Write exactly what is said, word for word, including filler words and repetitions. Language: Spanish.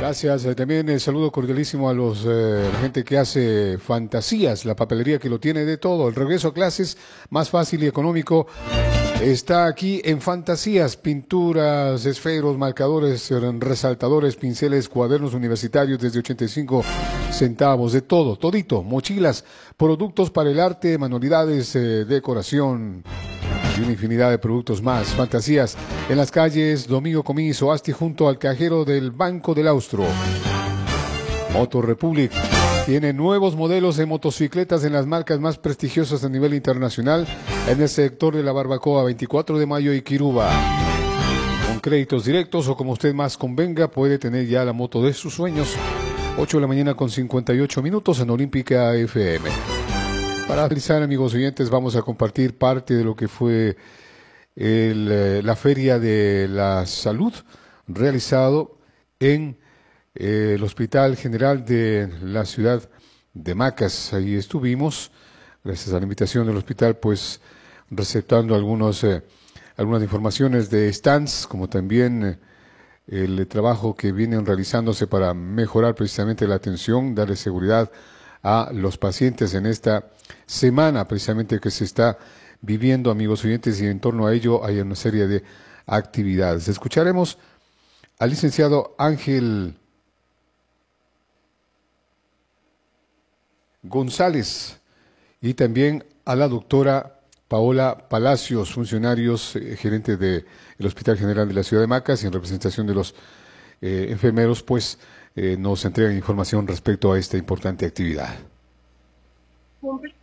Gracias. Eh, También el saludo cordialísimo a los eh, la gente que hace fantasías, la papelería que lo tiene de todo. El regreso a clases más fácil y económico está aquí en Fantasías: pinturas, esferos, marcadores, eh, resaltadores, pinceles, cuadernos universitarios desde ochenta y cinco centavos, de todo, todito, mochilas, productos para el arte, manualidades, eh, decoración y una infinidad de productos más. Fantasías en las calles Domingo Comiso, Asti, junto al cajero del Banco del Austro. Motor Republic tiene nuevos modelos de motocicletas en las marcas más prestigiosas a nivel internacional en el sector de la Barbacoa, veinticuatro de mayo y Quiruba. Con créditos directos o como usted más convenga, puede tener ya la moto de sus sueños. ocho de la mañana con cincuenta y ocho minutos en Olímpica F M. Para realizar, amigos oyentes, vamos a compartir parte de lo que fue el, eh, la Feria de la Salud realizado en eh, el Hospital General de la ciudad de Macas. Ahí estuvimos, gracias a la invitación del hospital, pues receptando algunos, eh, algunas informaciones de stands, como también eh, el trabajo que vienen realizándose para mejorar precisamente la atención, darle seguridad a los pacientes en esta semana precisamente que se está viviendo, amigos oyentes, y en torno a ello hay una serie de actividades. Escucharemos al licenciado Ángel González y también a la doctora Paola Palacios, funcionarios, eh, gerente del Hospital General de la Ciudad de Macas, y en representación de los eh, enfermeros, pues eh, nos entregan información respecto a esta importante actividad. Cumple